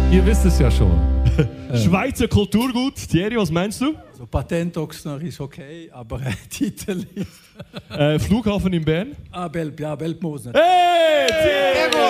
Ihr wisst es ja schon. Schweizer Kulturgut. Thierry, was meinst du? Also Patentochsner ist okay, aber Titel ist... Flughafen in Bern. Belpmoos. Hey, Thierry!